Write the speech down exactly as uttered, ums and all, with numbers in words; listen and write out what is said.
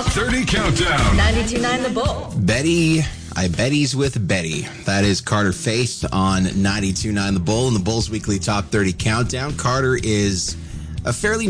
Top thirty Countdown. ninety-two point nine The Bull. Betty, I Betty's with Betty. That is Carter Faith on ninety-two point nine The Bull and the Bull's weekly Top thirty Countdown. Carter is a fairly